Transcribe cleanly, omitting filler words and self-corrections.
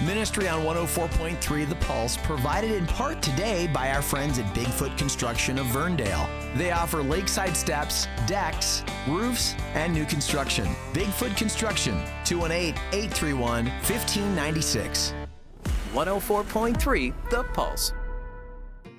Ministry on 104.3 The Pulse, provided in part today by our friends at Bigfoot Construction of Verndale. They offer lakeside steps, decks, roofs, and new construction. Bigfoot Construction, 218-831-1596. 104.3 The Pulse.